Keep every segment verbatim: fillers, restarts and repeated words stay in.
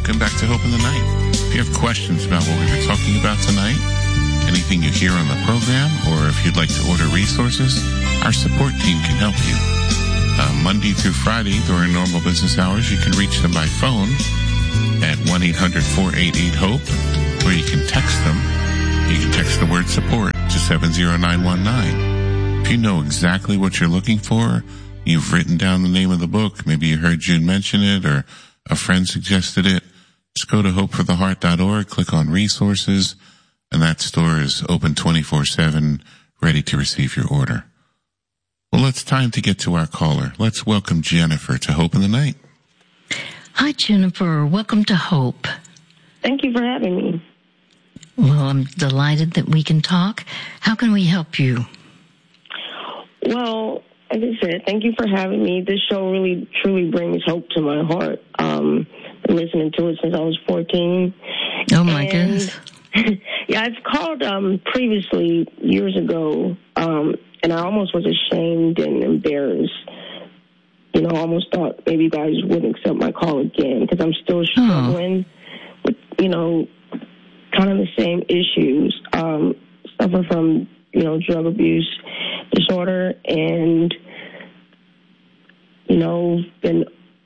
welcome back to Hope in the Night. If you have questions about what we were talking about tonight, anything you hear on the program, or if you'd like to order resources, our support team can help you. Uh, Monday through Friday during normal business hours, you can reach them by phone at one eight hundred four eight eight HOPE, or you can text them. You can text the word support to seven zero nine one nine. If you know exactly what you're looking for, you've written down the name of the book, maybe you heard June mention it, or a friend suggested it, just go to hope for the heart dot org, click on resources, and that store is open twenty-four seven, ready to receive your order. Well, it's time to get to our caller. Let's welcome Jennifer to Hope in the Night. Hi, Jennifer. Welcome to Hope. Thank you for having me. Well, I'm delighted that we can talk. How can we help you? Well, as I said, thank you for having me. This show really, truly brings hope to my heart. Um, been listening to it since I was fourteen. Oh, my and, goodness. Yeah, I've called um, previously, years ago, um, and I almost was ashamed and embarrassed. You know, I almost thought maybe you guys wouldn't accept my call again because I'm still struggling oh. with, you know, kind of the same issues. Um, suffer from, you know, drug abuse disorder and, you know, been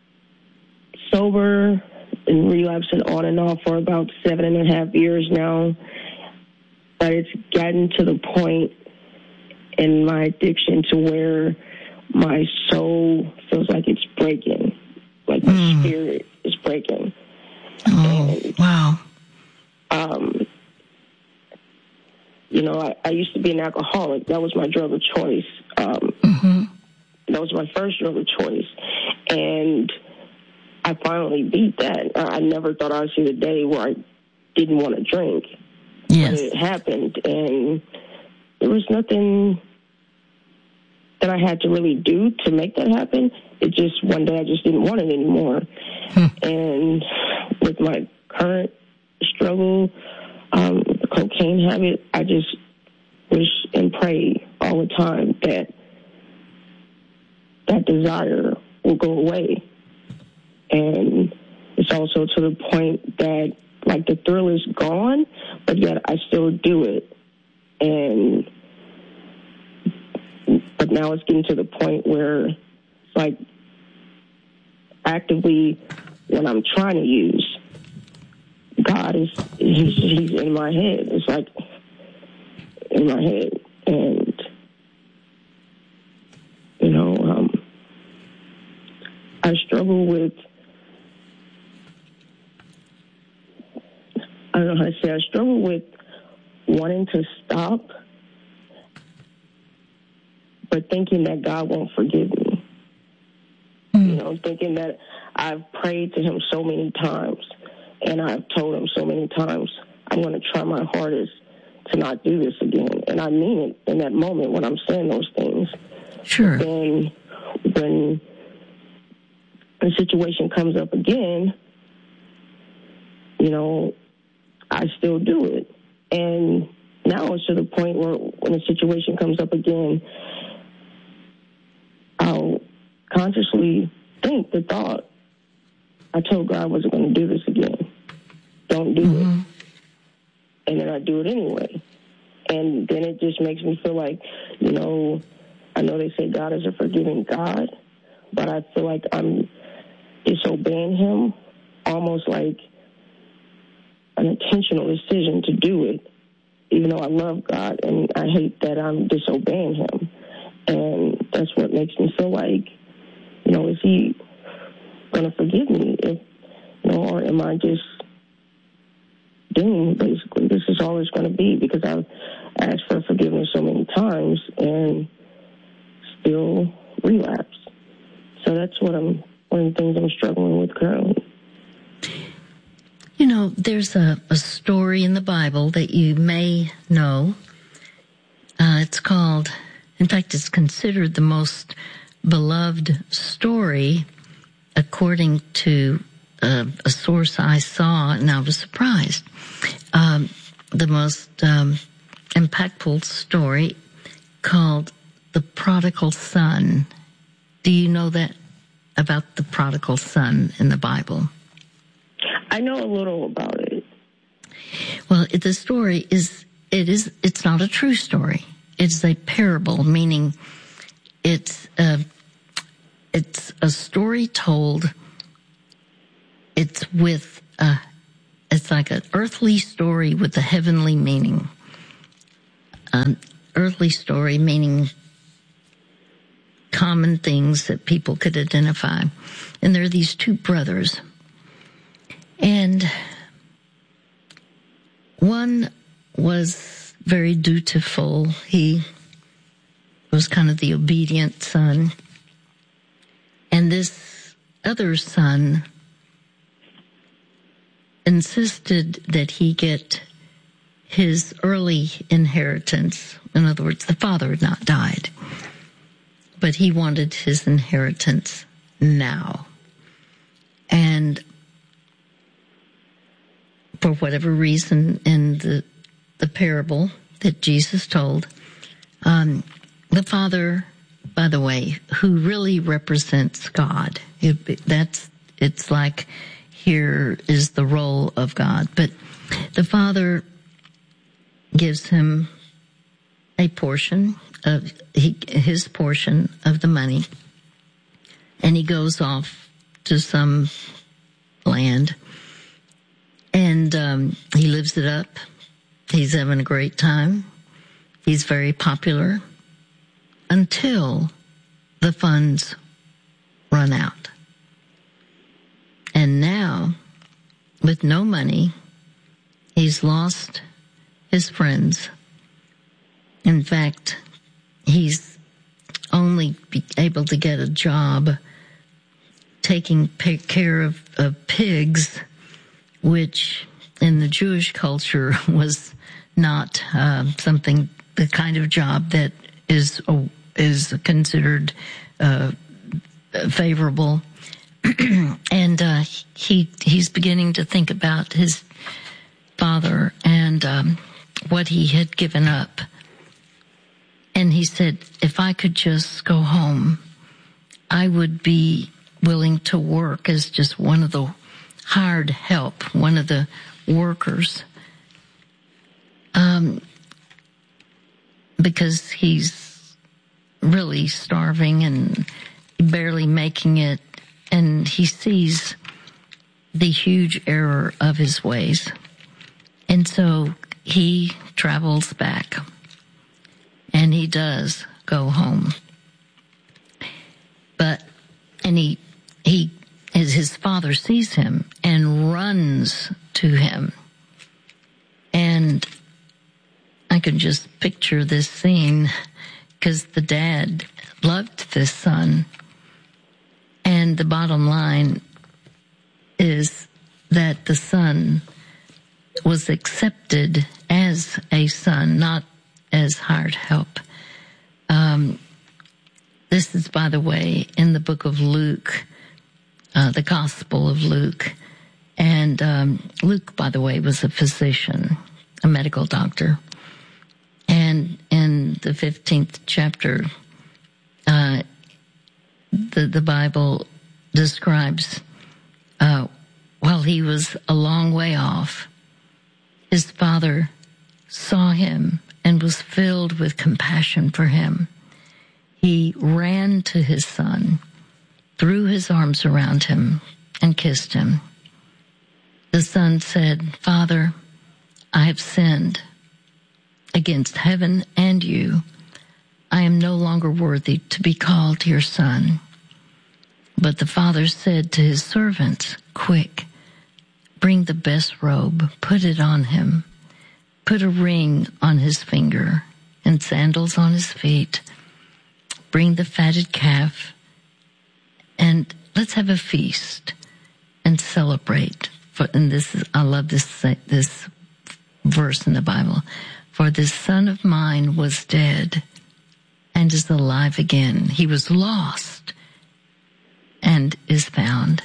sober and relapsing on and off for about seven and a half years now. But it's gotten to the point in my addiction to where my soul feels like it's breaking, like my mm. spirit is breaking. Oh, and, wow. Um, you know, I, I used to be an alcoholic. That was my drug of choice. Um, mm-hmm. That was my first drug of choice. And I finally beat that. I never thought I'd see the day where I didn't want to drink. Yes. But it happened, and there was nothing that I had to really do to make that happen. It just, one day I just didn't want it anymore. Hmm. And with my current struggle, um, the cocaine habit, I just wish and pray all the time that that desire will go away. And it's also to the point that, like, the thrill is gone, but yet I still do it. And but now it's getting to the point where it's like actively when I'm trying to use, God is he's, he's in my head. It's like in my head. And, you know, um, I struggle with, I don't know how to say, I struggle with wanting to stop, but thinking that God won't forgive me. Mm. You know, thinking that I've prayed to him so many times, and I've told him so many times, I'm going to try my hardest to not do this again. And I mean it in that moment when I'm saying those things. Sure. Then when the situation comes up again, you know, I still do it. And now it's to the point where when the situation comes up again, I'll consciously think the thought, I told God I wasn't going to do this again. Don't do mm-hmm. it. And then I do it anyway. And then it just makes me feel like, you know, I know they say God is a forgiving God, but I feel like I'm disobeying him, almost like an intentional decision to do it, even though I love God, and I hate that I'm disobeying him. And that's what makes me feel like, you know, is he going to forgive me? If, you know, or am I just doomed, basically? This is all it's going to be because I've asked for forgiveness so many times and still relapse. So that's what I'm, one of the things I'm struggling with currently. You know, there's a, a story in the Bible that you may know. Uh, it's called, in fact, it's considered the most beloved story according to uh, a source I saw, and I was surprised. Um, the most um, impactful story called The Prodigal Son. Do you know that about the prodigal son in the Bible? I know a little about it. Well, it, the story is, it is, it's not a true story. It's a parable, meaning it's a, it's a story told, it's with a, it's like an earthly story with a heavenly meaning. An earthly story meaning common things that people could identify. And there are these two brothers. And one was very dutiful. He was kind of the obedient son. And this other son insisted that he get his early inheritance. In other words, the father had not died, but he wanted his inheritance now. And for whatever reason in the the parable that Jesus told, um, the father, by the way, who really represents God, it, that's, it's like here is the role of God, but the father gives him a portion of he, his portion of the money, and he goes off to some land, and um, he lives it up. He's having a great time. He's very popular until the funds run out. And now, with no money, he's lost his friends. In fact, he's only be able to get a job taking care of, of pigs, which in the Jewish culture was not uh, something, the kind of job that is uh, is considered uh, favorable. And uh, he he's beginning to think about his father and um, what he had given up. And he said, if I could just go home, I would be willing to work as just one of the hired help, one of the workers, um, because he's really starving and barely making it, and he sees the huge error of his ways. And so he travels back, and he does go home. But, and he, he, as his father sees him and runs to him. And I can just picture this scene because the dad loved this son. And the bottom line is that the son was accepted as a son, not as hired help. Um, this is, by the way, in the book of Luke, uh, the Gospel of Luke. And um, Luke, by the way, was a physician, a medical doctor. And in the fifteenth chapter, uh, the, the Bible describes uh, while he was a long way off, his father saw him and was filled with compassion for him. He ran to his son, threw his arms around him, and kissed him. The son said, Father, I have sinned against heaven and you. I am no longer worthy to be called your son. But the father said to his servants, quick, bring the best robe, put it on him, put a ring on his finger and sandals on his feet, bring the fatted calf, and let's have a feast and celebrate. For, and this is, I love this, this verse in the Bible. For this son of mine was dead and is alive again. He was lost and is found.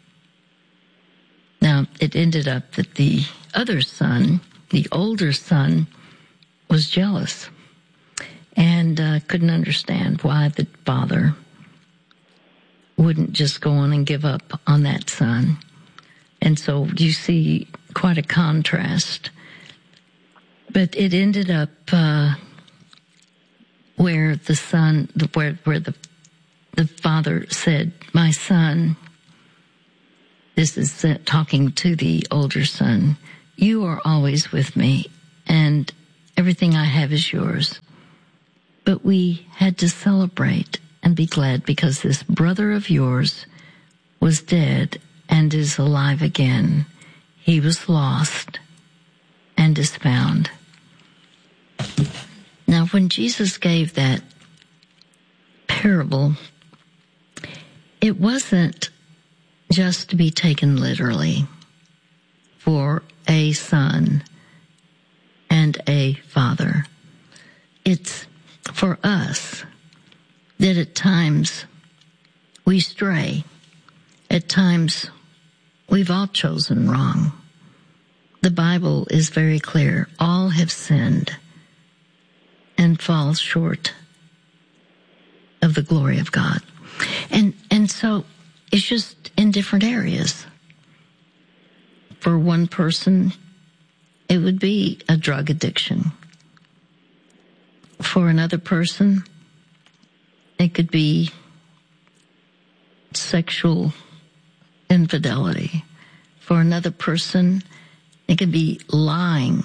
Now, it ended up that the other son, the older son, was jealous and uh, couldn't understand why the father wouldn't just go on and give up on that son. And so you see quite a contrast. But it ended up uh, where the son, where where the the father said, "My son," this is talking to the older son, "you are always with me, and everything I have is yours." But we had to celebrate and be glad because this brother of yours was dead and is alive again. He was lost and is found. Now, when Jesus gave that parable, it wasn't just to be taken literally for a son and a father. It's for us that at times we stray. At times we've all chosen wrong. The Bible is very clear. All have sinned and fall short of the glory of God. And and so it's just in different areas. For one person, it would be a drug addiction. For another person, it could be sexual infidelity. For another person, it could be lying.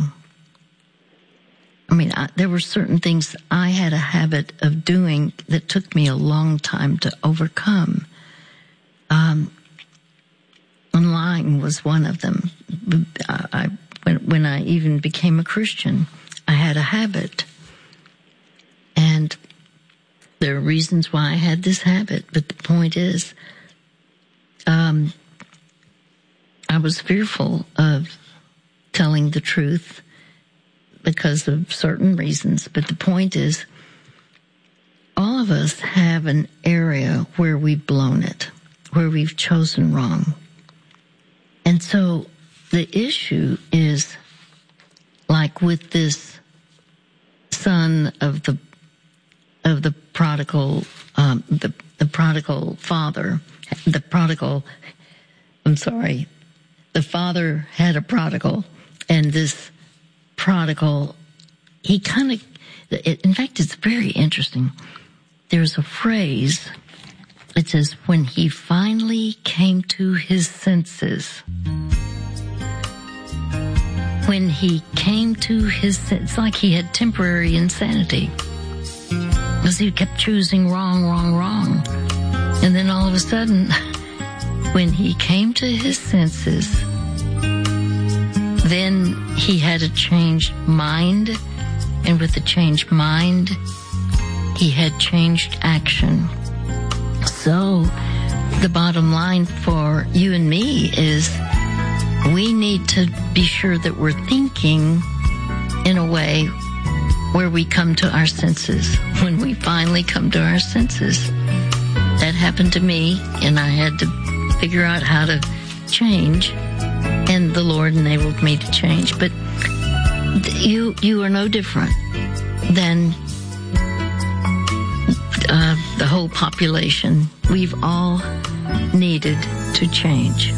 I mean, I, there were certain things I had a habit of doing that took me a long time to overcome. Um, and lying was one of them. I, I, when, when I even became a Christian, I had a habit. And there are reasons why I had this habit, but the point is, um, I was fearful of telling the truth because of certain reasons. But the point is, all of us have an area where we've blown it, where we've chosen wrong. And so the issue is, like with this son of the of the prodigal, um, the the prodigal father, the prodigal. I'm sorry, the father had a prodigal, and this prodigal, he kind of, in fact, it's very interesting. There's a phrase, it says, when he finally came to his senses. When he came to his senses, it's like he had temporary insanity. Because he kept choosing wrong, wrong, wrong. And then all of a sudden, when he came to his senses, then he had a changed mind, and with the changed mind, he had changed action. So the bottom line for you and me is we need to be sure that we're thinking in a way where we come to our senses, when we finally come to our senses. That happened to me, and I had to figure out how to change, and the Lord enabled me to change. But you you are no different than uh, the whole population. We've all needed to change.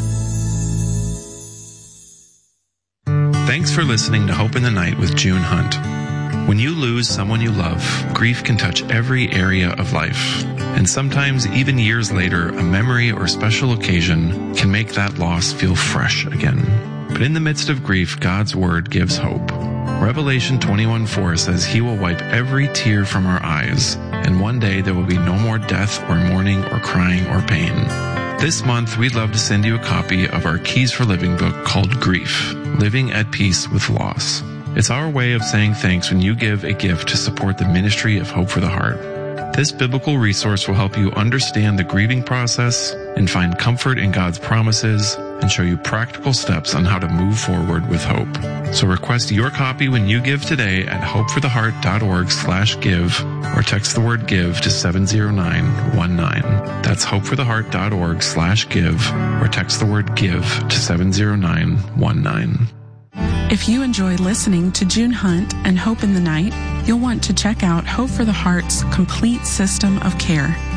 Thanks for listening to Hope in the Night with June Hunt. When you lose someone you love, grief can touch every area of life. And sometimes, even years later, a memory or special occasion can make that loss feel fresh again. But in the midst of grief, God's Word gives hope. Revelation twenty-one four says He will wipe every tear from our eyes, and one day there will be no more death or mourning or crying or pain. This month, we'd love to send you a copy of our Keys for Living book called Grief, Living at Peace with Loss. It's our way of saying thanks when you give a gift to support the ministry of Hope for the Heart. This biblical resource will help you understand the grieving process and find comfort in God's promises and show you practical steps on how to move forward with hope. So request your copy when you give today at hopefortheheart.org slash give or text the word give to seven zero nine one nine. That's hopefortheheart.org slash give or text the word give to seven zero nine one nine. If you enjoy listening to June Hunt and Hope in the Night, you'll want to check out Hope for the Heart's complete system of care.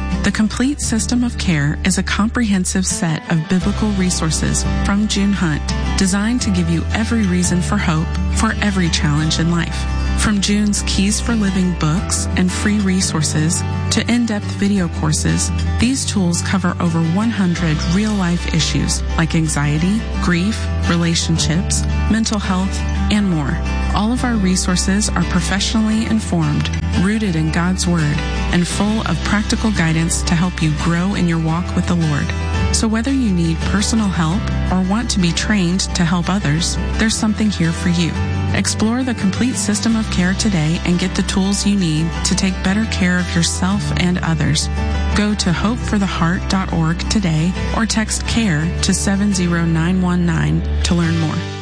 The Complete System of Care is a comprehensive set of biblical resources from June Hunt, designed to give you every reason for hope for every challenge in life. From June's Keys for Living books and free resources to in-depth video courses, these tools cover over one hundred real-life issues like anxiety, grief, relationships, mental health, and more. All of our resources are professionally informed, rooted in God's Word, and full of practical guidance to help you grow in your walk with the Lord. So whether you need personal help or want to be trained to help others, there's something here for you. Explore the Complete System of Care today and get the tools you need to take better care of yourself and others. Go to hope for the heart dot org today or text CARE to seven zero nine one nine to learn more.